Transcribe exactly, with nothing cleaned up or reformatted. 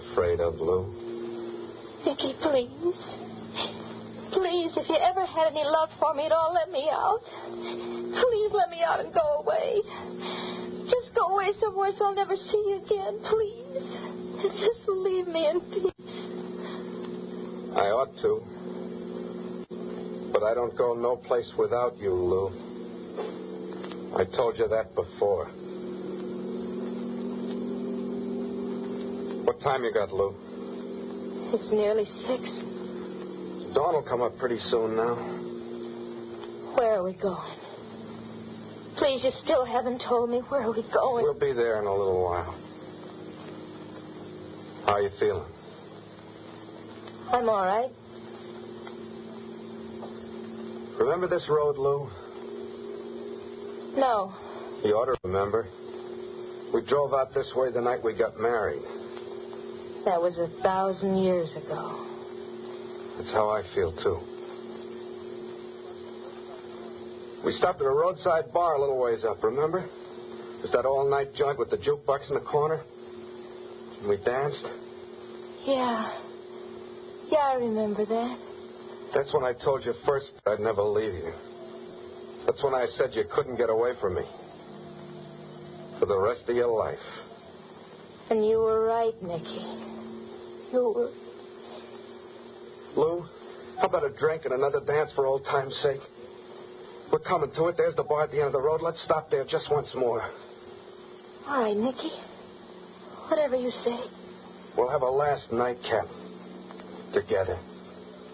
afraid of, Lou? Nicky, please. Please, if you ever had any love for me at all, let me out. Please let me out and go away. Just go away somewhere so I'll never see you again, please. Just leave me in peace. I ought to. But I don't go no place without you, Lou. I told you that before. What time you got, Lou? It's nearly six. Dawn will come up pretty soon now. Where are we going? Please, you still haven't told me where are we going. We'll be there in a little while. How are you feeling? I'm all right. Remember this road, Lou? No. You ought to remember. We drove out this way the night we got married. That was a thousand years ago. That's how I feel, too. We stopped at a roadside bar a little ways up, remember? It was that all-night joint with the jukebox in the corner. And we danced. Yeah. Yeah, I remember that. That's when I told you first I'd never leave you. That's when I said you couldn't get away from me. For the rest of your life. And you were right, Nicky. You were... Lou, how about a drink and another dance for old time's sake? We're coming to it. There's the bar at the end of the road. Let's stop there just once more. All right, Nicky. Whatever you say. We'll have a last nightcap together.